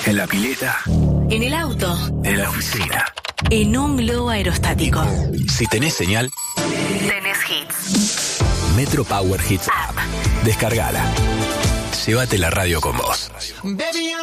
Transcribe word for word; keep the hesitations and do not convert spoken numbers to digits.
en la pileta, en el auto, en la oficina, en un globo aerostático. Si tenés señal, Tenés hits. Metro Power Hits App. Descargala. Llévate la radio con vos.